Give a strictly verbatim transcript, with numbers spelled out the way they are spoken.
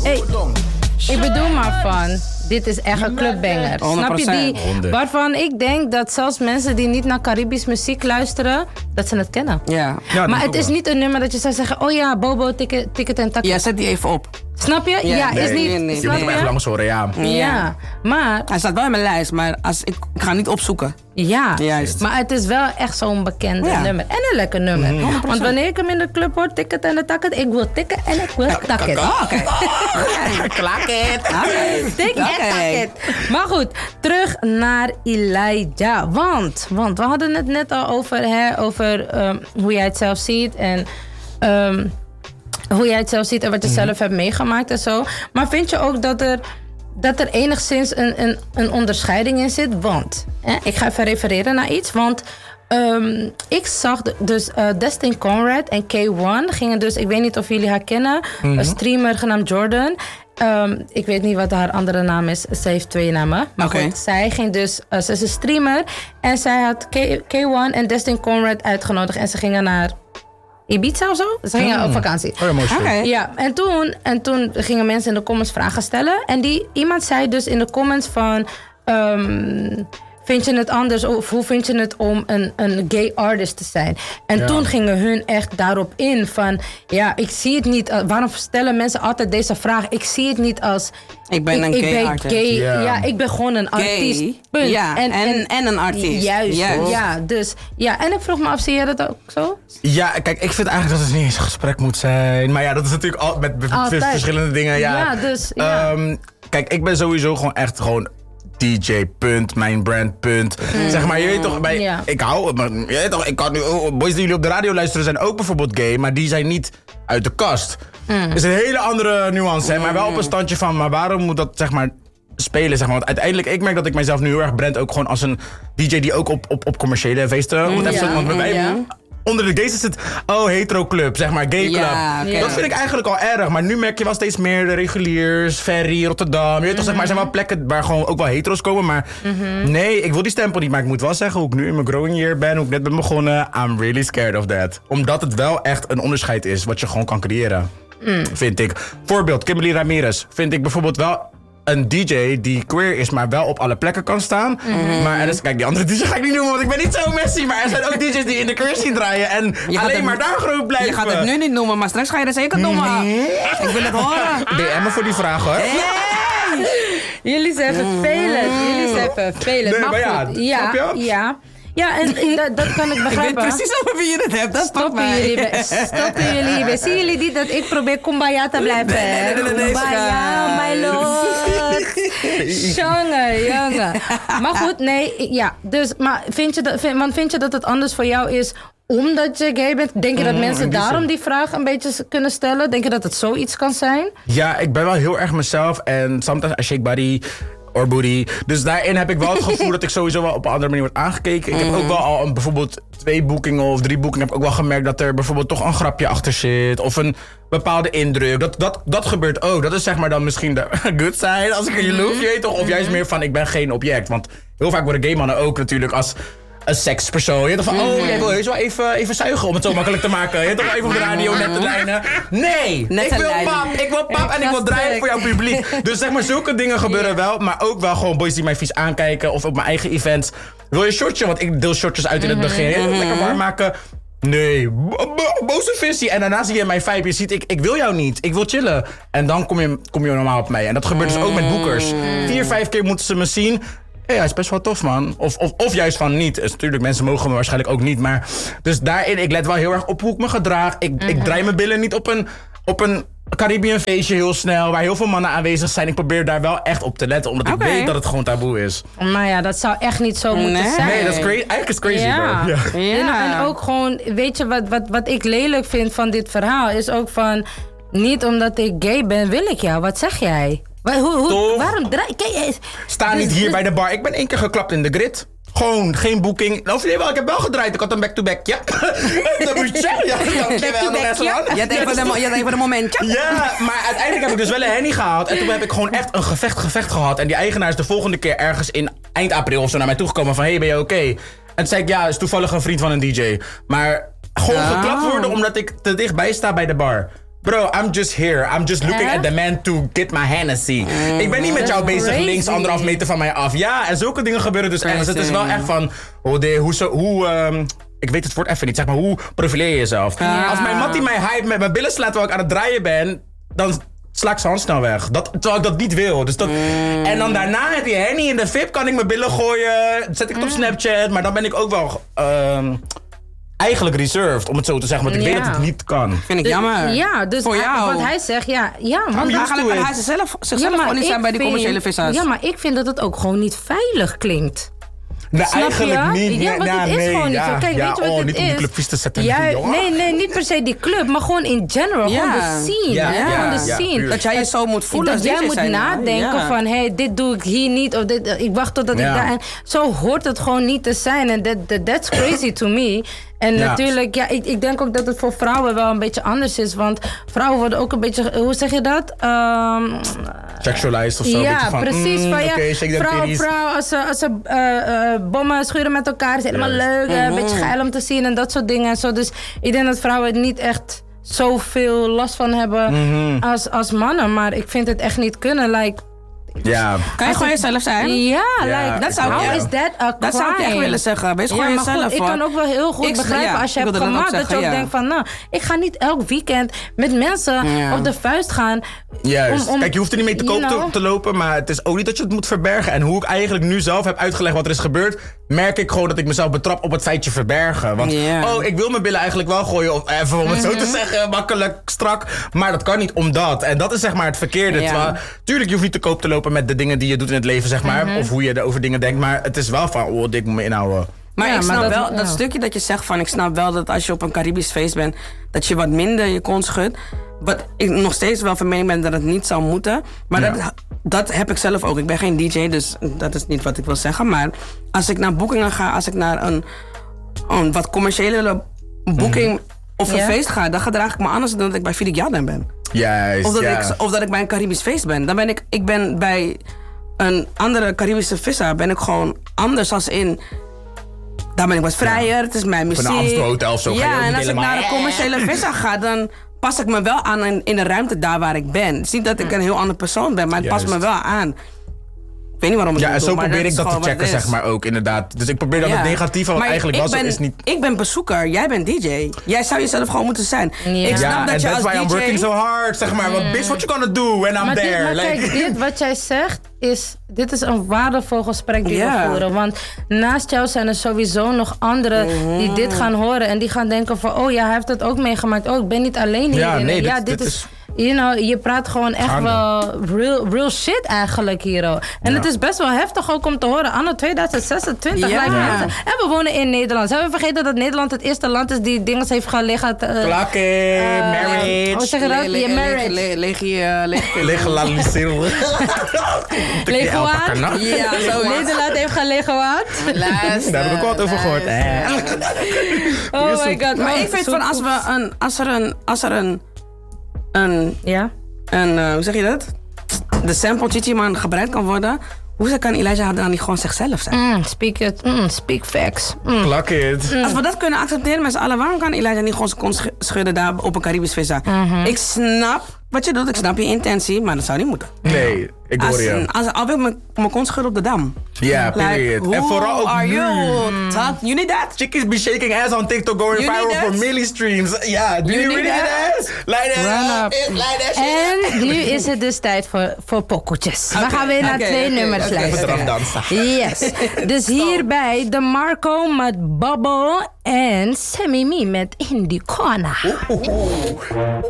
Hey, ik bedoel maar van, dit is echt een clubbanger. Snap je die? honderd Waarvan ik denk dat zelfs mensen die niet naar Caribisch muziek luisteren, dat ze het kennen. Ja. Ja, Maar het is niet een nummer dat je zou zeggen, oh ja, Bobo, ticket, ticket en takket. Ja, zet die even op. Snap je? Ja, Ja, is nee, niet. nee, nee. Je Snap moet hem echt je? langs horen, ja. Ja, maar Hij staat wel in mijn lijst, maar als, ik, ik ga niet opzoeken. ja, Juist. maar het is wel echt zo'n bekende Ja. nummer. En een lekker nummer. Want wanneer ik hem in de club hoor, ticket en de takket, ik wil tikken en ik wil takket. Oh, oké. Klakket. Tik en Oké. takket. Maar goed, terug naar Elijah. Want, want we hadden het net al over, hè, over um, hoe jij het zelf ziet en um, hoe jij het zelf ziet en wat je zelf hebt meegemaakt en zo. Maar vind je ook dat er, dat er enigszins een, een, een onderscheiding in zit? Want, hè, ik ga even refereren naar iets, want um, ik zag de- dus uh, Destin Conrad en K one gingen dus, ik weet niet of jullie haar kennen, een streamer genaamd Jordan. Um, ik weet niet wat haar andere naam is. Ze heeft twee namen. Maar Oké. goed, zij ging dus... Uh, ze is een streamer. En zij had K- K1 en Destin Conrad uitgenodigd. En ze gingen naar Ibiza of zo. Ze gingen op vakantie. Oh ja, mooi. Oké. Ja, en toen, en toen gingen mensen in de comments vragen stellen. En die, iemand zei dus in de comments van... Um, vind je het anders of hoe vind je het om een, een gay artist te zijn? En Ja. toen gingen hun echt daarop in van... Ja, ik zie het niet... uh, waarom stellen mensen altijd deze vraag? Ik zie het niet als... Ik ben een ik gay ben artist. Gay, Ja. ja. ik ben gewoon een artiest. Gay. Punt. Ja, en, en, een artiest. Juist, Juist. ja. Dus, ja, en ik vroeg me af, zie jij dat ook zo? Ja, kijk, ik vind eigenlijk dat het niet eens een gesprek moet zijn. Maar ja, dat is natuurlijk al met met Altijd. verschillende dingen. Ja, Ja, dus, ja. Ehm, kijk, ik ben sowieso gewoon echt gewoon D J, punt. Mijn brand, punt. Zeg maar, je weet toch, bij, Ja. ik hou, maar je weet toch, ik kan nu, oh, boys die jullie op de radio luisteren zijn ook bijvoorbeeld gay, maar die zijn niet uit de kast. Dat is een hele andere nuance, hè, maar wel op een standje van, maar waarom moet dat, zeg maar, spelen, zeg maar. Want uiteindelijk, ik merk dat ik mijzelf nu heel erg brand ook gewoon als een D J die ook op, op, op commerciële feesten moet Ja. Want bij mij, Ja. onder de gays is het, oh, hetero club, zeg maar, gay club. Ja, oké. Dat vind ik eigenlijk al erg, maar nu merk je wel steeds meer de reguliers, Ferry, Rotterdam. Je weet toch, zeg maar, er zijn wel plekken waar gewoon ook wel hetero's komen, maar nee, ik wil die stempel niet. Maar ik moet wel zeggen, hoe ik nu in mijn growing year ben, hoe ik net ben begonnen, I'm really scared of that. Omdat het wel echt een onderscheid is wat je gewoon kan creëren, vind ik. Voorbeeld, Kimberly Ramirez, vind ik bijvoorbeeld wel een D J die queer is, maar wel op alle plekken kan staan. Maar er is, kijk, die andere D J ga ik niet noemen, want ik ben niet zo messy. Maar er zijn ook D J's die in de queer scene draaien en Je gaat alleen het- maar daar groot blijven. Je gaat het nu niet noemen, maar straks ga je er zeker noemen. Ik wil het horen. D M me voor die vraag, hoor. Jullie zijn vervelend. Jullie zijn vervelend. Nee, maar maar ja, goed, ja, snap je? ja. Ja, en dat, dat kan ik Ik weet begrijpen. precies over wie je het hebt. Dat stopt Stoppen mij. jullie, bij- stoppen jullie bij. Zien jullie niet dat ik probeer kumbaya te blijven? Nee, nee, nee, nee, nee, Kumbaya, schat. my lord. Jongen, jongen. Maar goed, nee, ja. Dus, maar vind je, dat, vind, want vind je dat het anders voor jou is omdat je gay bent? Denk je dat mensen in die daarom zin. die vraag een beetje kunnen stellen? Denk je dat het zoiets kan zijn? Ja, ik ben wel heel erg mezelf en sometimes I shake body or booty. Dus daarin heb ik wel het gevoel dat ik sowieso wel op een andere manier word aangekeken. Ik heb ook wel al een, bijvoorbeeld twee boekingen of drie boekingen heb ik ook wel gemerkt dat er bijvoorbeeld toch een grapje achter zit of een bepaalde indruk. Dat, dat, dat gebeurt ook. Dat is zeg maar dan misschien de good side als ik er jaloers, je weet toch? Of juist meer van ik ben geen object. Want heel vaak worden gay mannen ook natuurlijk als een sekspersoon. Je weet toch van, oh, jij wil heus wel even, even zuigen om het zo makkelijk te maken. Je weet toch wel even op de radio net te lijnen. Nee, Net ik te wil lijnen. pap, ik wil pap en ik wil ga draaien sterk. voor jouw publiek. Dus zeg maar, zulke dingen gebeuren wel. Maar ook wel gewoon boys die mij vies aankijken of op mijn eigen events. Wil je een shortje? Want ik deel shortjes uit in het begin. Je wilt lekker warm maken. Nee, bo- bo- boze visie. En daarna zie je mijn vibe. Je ziet, ik, ik wil jou niet. Ik wil chillen. En dan kom je, kom je normaal op mij. En dat gebeurt dus ook met boekers. Vier, vijf keer moeten ze me zien. Hé, hey, hij is best wel tof, man. Of, of, of juist van niet. Dus natuurlijk, mensen mogen me waarschijnlijk ook niet. Maar dus daarin, ik let wel heel erg op hoe ik me gedraag. Ik, ik draai mijn billen niet op een, op een Caribbean feestje heel snel. Waar heel veel mannen aanwezig zijn. Ik probeer daar wel echt op te letten. Omdat Oké. ik weet dat het gewoon taboe is. Maar ja, dat zou echt niet zo moeten Nee. zijn. Nee, dat is crazy. Eigenlijk is het crazy, Ja. bro. Ja. Ja. En, en ook gewoon, weet je wat, wat, wat ik lelijk vind van dit verhaal? Is ook van, niet omdat ik gay ben, wil ik jou. Wat zeg jij? Wa- Hoe, hoe, Toch? waarom draai kijk, eh, Sta dus- niet hier dus- bij de bar. Ik ben één keer geklapt in de grid. Gewoon, geen boeking. Of nee, wel, ik heb wel gedraaid. Ik had een back-to-back, ja. Dat moet je zeggen. Ja, dankjewel, nog eens lang. Je had even de- je had even een momentje. Ja, maar uiteindelijk heb ik dus wel een hennie gehaald. En toen heb ik gewoon echt een gevecht, gevecht gehad. En die eigenaar is de volgende keer ergens in eind april of zo naar mij toegekomen van... Hey, ben je oké? En toen zei ik, ja, is toevallig een vriend van een D J. Maar gewoon Oh. geklapt worden omdat ik te dichtbij sta bij de bar. Bro, I'm just here. I'm just looking Eh? at the man to get my Hennessy. Ik ben niet met jou That's bezig crazy. links anderhalf meter van mij af. Ja, en zulke dingen gebeuren dus echt. Dus het is wel echt van... Oh, de, hoe... Zo, hoe um, ik weet het woord even niet. Zeg maar, hoe profileer je jezelf? Ja. Als mijn mattie mij hype met mijn billen slaat terwijl ik aan het draaien ben... Dan sla ik zijn hand snel weg. Dat, terwijl ik dat niet wil. Dus dat, Mm. En dan daarna heb je Henny in de V I P. Kan ik mijn billen gooien. Zet ik het op Snapchat. Maar dan ben ik ook wel... Um, eigenlijk reserved, om het zo te zeggen. Want ik Ja. weet dat het niet kan. Vind ik jammer. Ja, dus Voor hij- jou. wat hij zegt, ja, ja man. I'm used Eigenlijk to kan it. hij zichzelf, zichzelf gewoon niet ik zijn bij die vind- commerciële vissers. Ja, maar ik vind dat het ook gewoon niet veilig klinkt. Nee, Snap eigenlijk je? niet. Ja, Nee, want nou, het is nee, gewoon niet ja, zo. Kijk, ja, weet je wat oh, het niet is? om die club vies te zetten. Jij- jongen. nee, nee, niet per se die club, maar gewoon in general. Ja. Gewoon de scene. Ja, hè? ja, Gewoon de ja, scene. tuurlijk. Dat jij je zo moet voelen Dat als jij D J moet zijn, hè? nadenken Ja. van, hé, hey, dit doe ik hier niet. Of dit, ik wacht totdat Ja. ik daar... En zo hoort het gewoon niet te zijn. En that, that, that's crazy to me. En Ja. natuurlijk, ja, ik, ik denk ook dat het voor vrouwen wel een beetje anders is. Want vrouwen worden ook een beetje, hoe zeg je dat? Ehm, Sexualized of zo. ja, beetje van, precies. mm, van, ja, oké, shake that vrouw, titties. vrouw, als ze, als ze uh, uh, bommen schuren met elkaar, is helemaal Juist. leuk. uh, Een beetje geil om te zien en dat soort dingen. En zo. Dus ik denk dat vrouwen er niet echt zoveel last van hebben Mhm. als, als mannen. Maar ik vind het echt niet kunnen. Like, Ja. Kan je gewoon jezelf zijn? ja, Ja, like, dat zou ik how echt- is that a Dat zou ik echt crime? willen zeggen. Wees Ja, gewoon maar jezelf. goed, ik hoor. kan ook wel heel goed Ik- begrijpen ja, als je ik hebt wilde dat ook gemaakt dat je zeggen, ook ja. denkt van, nou, ik ga niet elk weekend met mensen Ja. op de vuist gaan. Juist. om- om- Kijk, je hoeft er niet mee te you koop te, know. te lopen, maar het is ook niet dat je het moet verbergen. En hoe ik eigenlijk nu zelf heb uitgelegd wat er is gebeurd, merk ik gewoon dat ik mezelf betrap op het feitje verbergen. Want, Ja. oh, ik wil mijn billen eigenlijk wel gooien, of even om het zo Mhm. te zeggen, makkelijk, strak. Maar dat kan niet omdat. En dat is zeg maar het verkeerde. Ja. Terwijl, tuurlijk, je hoeft niet te koop te lopen met de dingen die je doet in het leven, zeg maar. Mhm. Of hoe je over dingen denkt. Maar het is wel van, oh, dit moet me inhouden. Maar Ja, ik maar snap dat- wel, dat ja. stukje dat je zegt van... ik snap wel dat als je op een Caribisch feest bent... dat je wat minder je kont schudt. Wat ik nog steeds wel van mening ben dat het niet zou moeten. Maar Ja. dat, dat heb ik zelf ook. Ik ben geen D J, dus dat is niet wat ik wil zeggen. Maar als ik naar boekingen ga... als ik naar een, een wat commerciële boeking of een Ja. feest ga... dan gedraag ik me anders dan dat ik bij Fidik Jarden ben. Juist, Of dat, ja. ik, of dat ik bij een Caribisch feest ben. Dan ben ik, ik ben bij een andere Caribische visser ben ik gewoon anders als in... Daar ben ik wat vrijer, het is mijn muziek. Van een Amstel Hotel of zo ga je ook Ja, niet en als ik helemaal- naar een commerciële visser ga, dan pas ik me wel aan in, in de ruimte daar waar ik ben. Het is niet dat ik een heel andere persoon ben, maar het past me Juist. wel aan. Ik weet niet waarom ik Ja, het en doe, zo maar probeer ik is dat te gewoon wat checken, het is. zeg maar ook, inderdaad. Dus ik probeer dan Ja. het negatieve, wat Maar eigenlijk ik wel zo ben, is, niet... Ik ben bezoeker, jij bent D J. Jij zou jezelf gewoon moeten zijn. Ja. Ik snap Ja, dat and je that's als why I'm D J... working so hard, zeg maar. Want bitch, what you gonna do when I'm Maar, dit, there? maar Like- kijk, dit wat jij zegt, is, dit is een waardevol gesprek die Ja. we voeren. Want naast jou zijn er sowieso nog anderen die dit gaan horen. En die gaan denken van, oh ja, hij heeft het ook meegemaakt. Oh, ik ben niet alleen hierin. Ja, nee, En ja, dit- dit, dit is... is- You know, je praat gewoon echt Gaande. wel real, real shit eigenlijk hier. Oh. En Ja. het is best wel heftig ook om te horen. Anno twintig zesentwintig. Ja. Like, mensen- en we wonen in Nederland. Zijn we vergeten dat Nederland het eerste land is die dingen heeft gaan liggen? Uh, Klakken, marriage. hoe zeg je dat? Je marriage. Legaliseren. Legaliseren. Leguaan? Ja, zo is. Nederland heeft gaan liggen wat? Luister, Daar heb ik ook wat over gehoord. Eh. Oh my god. Maar oh, ik vind zo van als, goed. we een, als er een, als er een, een, Ja? een uh, hoe zeg je dat? De sample Chichi Man gebruikt kan worden. Hoe kan Elijah dan niet gewoon zichzelf zijn? Mm, speak it. Mm, speak facts. Mm. Plak it. Als we dat kunnen accepteren met z'n allen, waarom kan Elijah niet gewoon zijn kont sch- schudden daar op een Caribisch visa? Ik snap wat je doet, ik snap je intentie, maar dat zou niet moeten. Nee, ik hoor Als, je. als, al wil ik mijn- mijn kont schudden op de dam. Ja, period. Like, En who vooral ook are nu. you? Talk, you need that? Chickies be shaking ass on TikTok going You viral need for that? milli streams. Ja, do you, need really need that? that? Light that Run up. up. It- Light that shit up. En nu is het dus tijd voor, voor pokoetjes. We Oké, gaan weer naar oké, twee oké, nummers oké, luisteren. Even eraf dansen. Yes. Dus hierbij de Marco met Bubble en Sammy Me met In Die Corner.